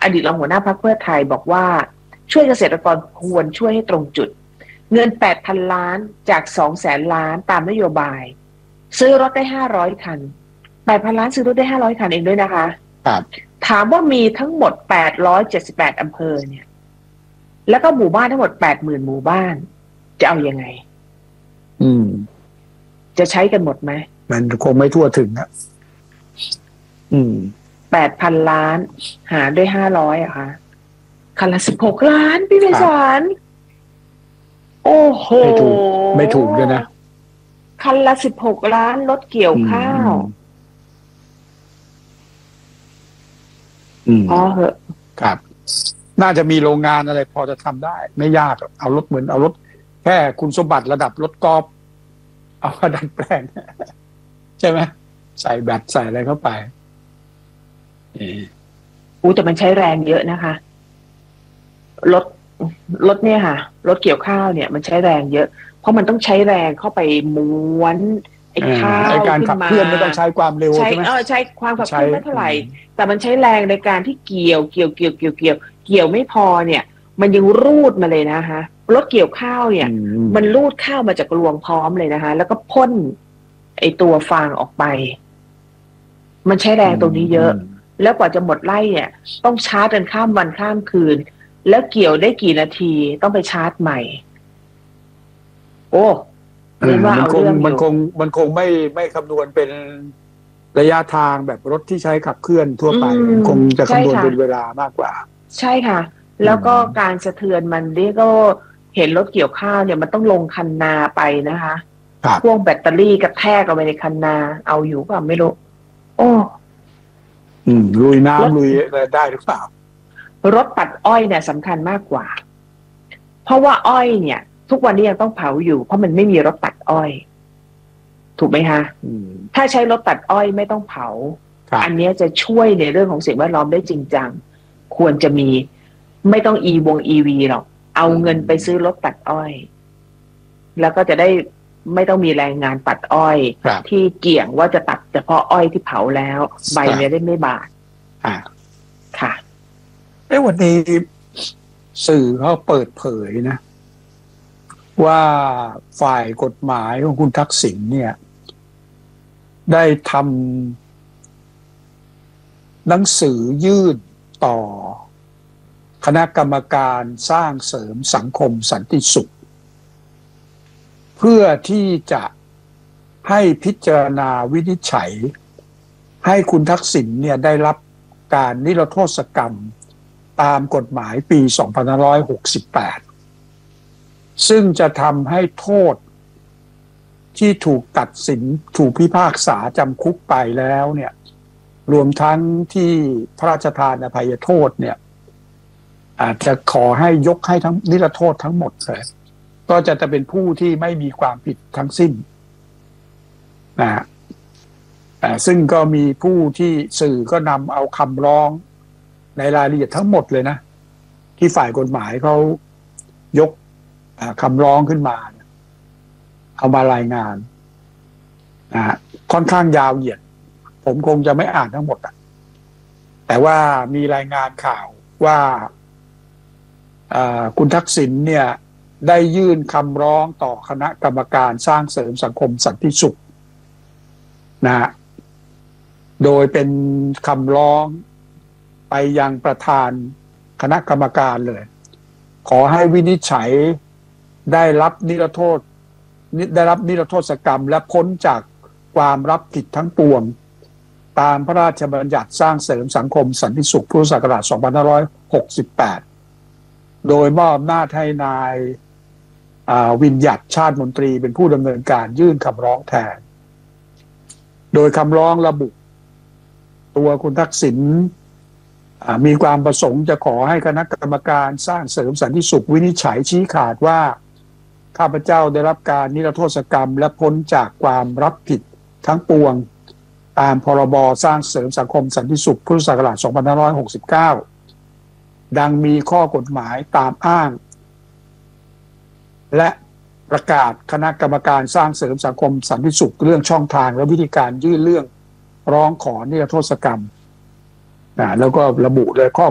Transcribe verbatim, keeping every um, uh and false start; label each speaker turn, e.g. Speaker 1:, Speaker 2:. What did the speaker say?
Speaker 1: อดีตรองหัวหน้าพรรคเพื่อไทยบอกว่าช่วยเกษตรกรควรช่วยให้ตรงจุดเงิน แปดพัน ล้านจาก สองแสน ล้านตามนโยบายซื้อรถได้ห้าร้อยคัน แปดพัน ล้านซื้อรถได้ห้าร้อยคันเองด้วยนะคะ
Speaker 2: ครับ
Speaker 1: ถามว่ามีทั้งหมดแปดร้อยเจ็ดสิบแปดอำเภอเนี่ยแล้วก็หมู่บ้านทั้งหมด แปดหมื่น หมู่บ้านจะเอายังไง
Speaker 2: อืม
Speaker 1: จะใช้กันหมดไหม
Speaker 2: มันคงไม่ทั่วถึงนะอืม
Speaker 1: แปดพัน ล้านหารด้วยห้าร้อยอะค่ะคันละสิบหกล้านพี่ไพศาลโอ้โห
Speaker 2: ไม่ถูกไม่ถูกด้วยนะ
Speaker 1: คันละสิบหกล้านรถเกี่ยวข้าว
Speaker 2: อืม
Speaker 1: พอเหอะ
Speaker 2: ครับน่าจะมีโรงงานอะไรพอจะทำได้ไม่ยากเอารถเหมือนเอารถแค่คุณสมบัติระดับรถกอล์ฟเอามาดัดแปลงใช่ไหมใส่แบตใส่อะไรเข้าไป
Speaker 1: อู้แต่มันใช้แรงเยอะนะคะรถรถเนี่ยค่ะรถเกี่ยวข้าวเนี่ยมันใช้แรงเยอะเพราะมันต้องใช้แรงเข้าไปม้วนไอ้ข้าว
Speaker 2: ในการขับเคลื่อนไม่ต้องใช้ความเร็วใช่ไหม
Speaker 1: เออใช้ความขับเคลื่อนไม่เท่าไหร่แต่มันใช้แรงในการที่เกี่ยวเกี่ยวเกี่ยวเกี่ยวเกี่ยวเกี่ยวไม่พอเนี่ยมันยังรูดมาเลยนะคะรถเกี่ยวข้าวเนี่ยมันรูดข้าวมาจากรวงพร้อมเลยนะคะแล้วก็พ่นไอ้ตัวฟางออกไปมันใช้แรงตรงนี้เยอะแล้วกว่าจะหมดไร่เนี่ยต้องชาร์จกันข้ามวันข้ามคืนแล้วเกี่ยวได้กี่นาทีต้องไปชาร์จใหม่โอ้เรียกว่าเอาเรื่องอยู่
Speaker 2: มันคงมันคงไม่ไม่คำนวณเป็นระยะทางแบบรถที่ใช้ขับเคลื่อนทั่วไปคงจะคำนวณเป็นเวลามากกว่า
Speaker 1: ใช่ค่ะแล้วก็การสะเทือนมันนี่ก็เห็นรถเกี่ยวข้าวเนี่ยมันต้องลงคันนาไปนะคะพ่วงแบตเตอรี่กระแทกเอาไปในคันนาเอาอยู่ป่ะไม่รู้โอ้
Speaker 2: อืมลุยน้ำลุยอะไรได้หรือเปล่าร
Speaker 1: ถตัดอ้อยเนี่ยสำคัญมากกว่าเพราะว่าอ้อยเนี่ยทุกวันนี้ยังต้องเผาอยู่เพราะมันไม่มีรถตัดอ้อยถูกไหมคะถ้าใช้รถตัดอ้อยไม่ต้องเผาอันนี้จะช่วยในเรื่องของสิ่งแวดล้อมได้จริงจังควรจะมีไม่ต้องอีวงอีวีหรอกเอาเงินไปซื้อรถตัดอ้อยแล้วก็จะได้ไม่ต้องมีแรงงานตัดอ้อยที่เกี่ยงว่าจะตัดเฉพาะอ้อยที่เผาแล้วใบเนี้ยได้ไม่บาดค่ะ
Speaker 2: เอ้วันนี้สื่อเขาเปิดเผยนะว่าฝ่ายกฎหมายของคุณทักษิณเนี่ยได้ทำหนังสือยื่นต่อคณะกรรมการสร้างเสริมสังคมสันติสุขเพื่อที่จะให้พิจารณาวินิจฉัยให้คุณทักษิณเนี่ยได้รับการนิรโทษกรรมตามกฎหมายปีสองพันห้าร้อยหกสิบแปดซึ่งจะทำให้โทษที่ถูกตัดสินถูกพิพากษาจำคุกไปแล้วเนี่ยรวมทั้งที่พระราชทานอภัยโทษเนี่ยอาจจะขอให้ยกให้ทั้งนิรโทษทั้งหมดเลยก็จะจะเป็นผู้ที่ไม่มีความผิดทั้งสิ้นนะฮะซึ่งก็มีผู้ที่สื่อก็นำเอาคำร้องในรายละเอียดทั้งหมดเลยนะที่ฝ่ายกฎหมายเขายกคำร้องขึ้นมาเอามารายงานนะค่อนข้างยาวเหยียดผมคงจะไม่อ่านทั้งหมดอ่ะแต่ว่ามีรายงานข่าวว่าคุณทักษิณเนี่ยได้ยื่นคำร้องต่อคณะกรรมการสร้างเสริมสังคมสันติสุขนะโดยเป็นคำร้องไปยังประธานคณะกรรมการเลยขอให้วินิจฉัยได้รับนิรโทษได้รับนิรโทษกรรมและพ้นจากความรับผิดทั้งปวงตามพระราชบัญญัติสร้างเสริมสังคมสันติสุขพุทธศักราชสองพันห้าร้อยหกสิบแปดโดยมอบอำนาจให้นายวิญญัติชาติมนตรีเป็นผู้ดำเนินการยื่นคำร้องแทนโดยคำร้องระบุตัวคุณทักษิณมีความประสงค์จะขอให้คณะกรรมการสร้างเสริมสันติสุขวินิจฉัยชี้ขาดว่าข้าพเจ้าได้รับการนิรโทษกรรมและพ้นจากความรับผิดทั้งปวงตามพรบสร้างเสริมสังคมสันติสุขพุทธศักราชสองพันห้าร้อยหกสิบเก้าดังมีข้อกฎหมายตามอ้างและประกาศคณะกรรมการสร้างเสริมสังคมสันติสุขเรื่องช่องทางและวิธีการยื่นเรื่องร้องขอนิรโทษกรรมนะแล้วก็ระบุเลยข้อ